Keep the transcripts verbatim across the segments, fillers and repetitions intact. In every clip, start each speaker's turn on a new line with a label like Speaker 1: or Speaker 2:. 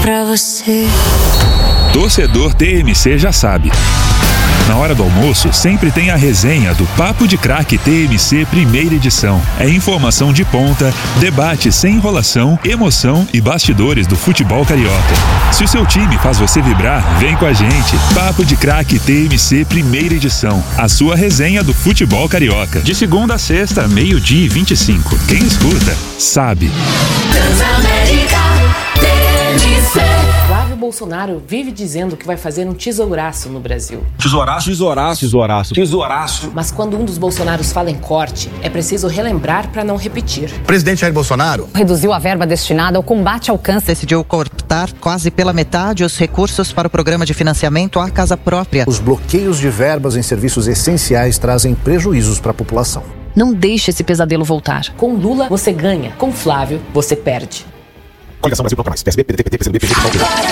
Speaker 1: pra você.
Speaker 2: Torcedor T M C já sabe. Na hora do almoço, sempre tem a resenha do Papo de Craque T M C primeira edição. É informação de ponta, debate sem enrolação, emoção e bastidores do futebol carioca. Se o seu time faz você vibrar, vem com a gente. Papo de Craque T M C primeira edição. A sua resenha do futebol carioca. De segunda a sexta, meio-dia e vinte e cinco. Quem escuta, sabe.
Speaker 3: Transamérica T M C.
Speaker 4: Flávio Bolsonaro vive dizendo que vai fazer um tesouraço no Brasil.
Speaker 5: Tesouraço, tesouraço, tesouraço, tesouraço.
Speaker 4: Mas quando um dos Bolsonaros fala em corte, é preciso relembrar para não repetir.
Speaker 6: O presidente Jair Bolsonaro
Speaker 7: reduziu a verba destinada ao combate ao câncer. Decidiu cortar quase pela metade os recursos para o programa de financiamento à casa própria.
Speaker 6: Os bloqueios de verbas em serviços essenciais trazem prejuízos para a população.
Speaker 8: Não deixe esse pesadelo voltar.
Speaker 4: Com Lula, você ganha. Com Flávio, você perde.
Speaker 6: Coligação Brasil Bloco Mais. P S B, P D T, P T, P C do B, P C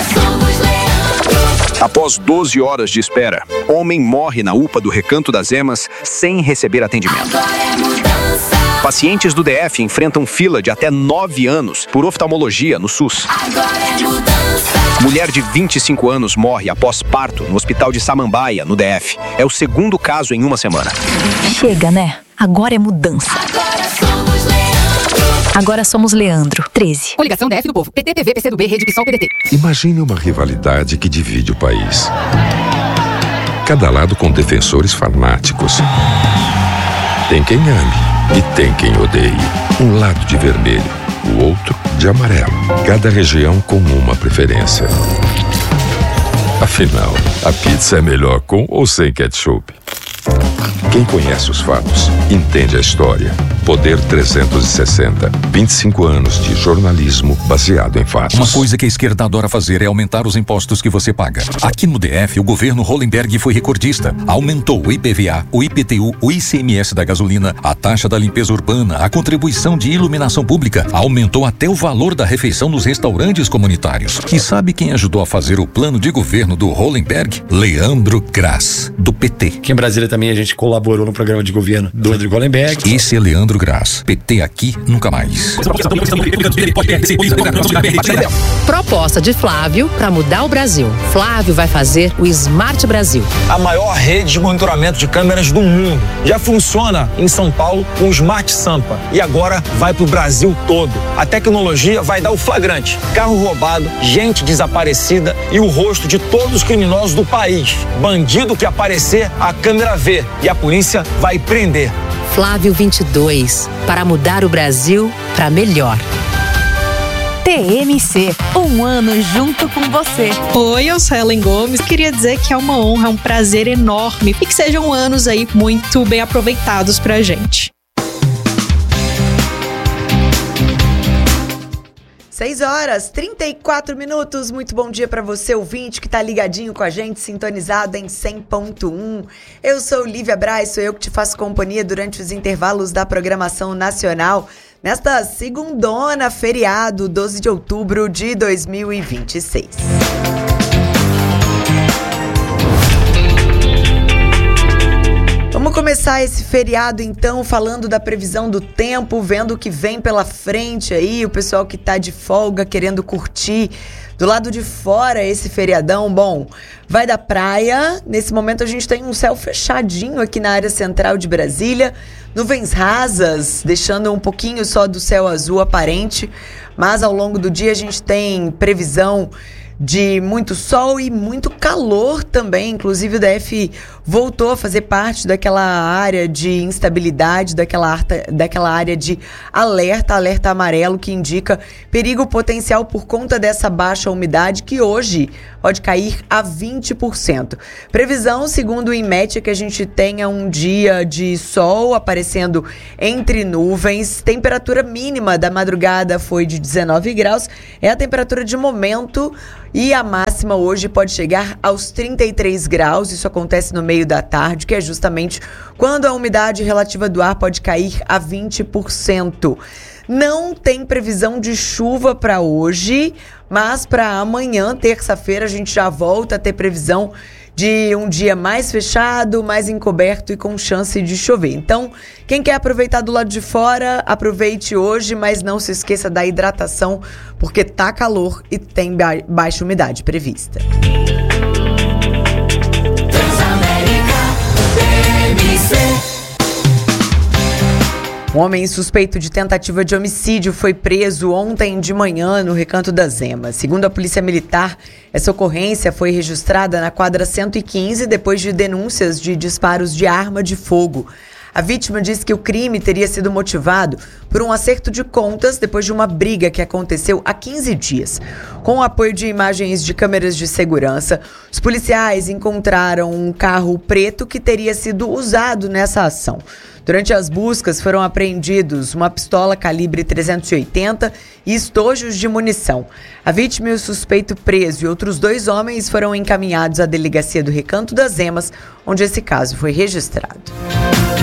Speaker 6: do
Speaker 9: Após doze horas de espera, homem morre na U P A do Recanto das Emas sem receber atendimento. Pacientes do D F enfrentam fila de até nove anos por oftalmologia no SUS. Mulher de vinte e cinco anos morre após parto no Hospital de Samambaia, no D F. É o segundo caso em uma semana.
Speaker 8: Chega, né? Agora é mudança. Agora somos Leandro, treze.
Speaker 10: Coligação D F do Povo. P T, P V, P C do B, Rede PSOL, P D T.
Speaker 11: Imagine uma rivalidade que divide o país. Cada lado com defensores fanáticos. Tem quem ame e tem quem odeie. Um lado de vermelho, o outro de amarelo. Cada região com uma preferência. Afinal, a pizza é melhor com ou sem ketchup? Quem conhece os fatos, entende a história. Poder trezentos e sessenta. vinte e cinco anos de jornalismo baseado em fatos.
Speaker 12: Uma coisa que a esquerda adora fazer é aumentar os impostos que você paga. Aqui no D F, o governo Hollenberg foi recordista. Aumentou o I P V A, o I P T U, o I C M S da gasolina, a taxa da limpeza urbana, a contribuição de iluminação pública. Aumentou até o valor da refeição nos restaurantes comunitários. E sabe quem ajudou a fazer o plano de governo do Hollenberg? Leandro Graz, do P T.
Speaker 13: Aqui em Brasília também a gente colaborou no programa de governo do Rodrigo Hollenberg.
Speaker 12: Esse é Leandro Graz. P T aqui, nunca mais.
Speaker 14: Proposta de Flávio para mudar o Brasil. Flávio vai fazer o Smart Brasil.
Speaker 5: A maior rede de monitoramento de câmeras do mundo. Já funciona em São Paulo com o Smart Sampa. E agora vai pro Brasil todo. A tecnologia vai dar o flagrante. Carro roubado, gente desaparecida e o rosto de todos os criminosos do país. Bandido que aparecer, a câmera vê. E a polícia vai prender.
Speaker 14: Flávio vinte e dois, para mudar o Brasil para melhor.
Speaker 8: T M C, um ano junto com você.
Speaker 15: Oi, eu sou Helen Gomes. Queria dizer que é uma honra, é um prazer enorme e que sejam anos aí muito bem aproveitados pra gente.
Speaker 16: seis horas, trinta e quatro minutos. Muito bom dia para você, ouvinte, que tá ligadinho com a gente, sintonizado em cem ponto um. Eu sou Lívia Braz, sou eu que te faço companhia durante os intervalos da programação nacional, nesta segundona, feriado, doze de outubro de dois mil e vinte e seis. Vamos começar esse feriado, então, falando da previsão do tempo, vendo o que vem pela frente aí, o pessoal que tá de folga, querendo curtir do lado de fora esse feriadão. Bom, vai da praia. Nesse momento a gente tem um céu fechadinho aqui na área central de Brasília, nuvens rasas, deixando um pouquinho só do céu azul aparente, mas ao longo do dia a gente tem previsão de muito sol e muito calor também. Inclusive o D F voltou a fazer parte daquela área de instabilidade, daquela, arta, daquela área de alerta, alerta amarelo, que indica perigo potencial por conta dessa baixa umidade, que hoje pode cair a vinte por cento. Previsão, segundo o INMET, é que a gente tenha um dia de sol aparecendo entre nuvens. Temperatura mínima da madrugada foi de dezenove graus, é a temperatura de momento. E a máxima hoje pode chegar aos trinta e três graus, isso acontece no meio da tarde, que é justamente quando a umidade relativa do ar pode cair a vinte por cento. Não tem previsão de chuva para hoje, mas para amanhã, terça-feira, a gente já volta a ter previsão de um dia mais fechado, mais encoberto e com chance de chover. Então, quem quer aproveitar do lado de fora, aproveite hoje, mas não se esqueça da hidratação, porque tá calor e tem ba- baixa umidade prevista. Um homem suspeito de tentativa de homicídio foi preso ontem de manhã no Recanto das Emas. Segundo a Polícia Militar, essa ocorrência foi registrada na quadra cento e quinze depois de denúncias de disparos de arma de fogo. A vítima disse que o crime teria sido motivado por um acerto de contas depois de uma briga que aconteceu há quinze dias. Com o apoio de imagens de câmeras de segurança, os policiais encontraram um carro preto que teria sido usado nessa ação. Durante as buscas foram apreendidos uma pistola calibre trezentos e oitenta e estojos de munição. A vítima e o suspeito preso e outros dois homens foram encaminhados à delegacia do Recanto das Emas, onde esse caso foi registrado.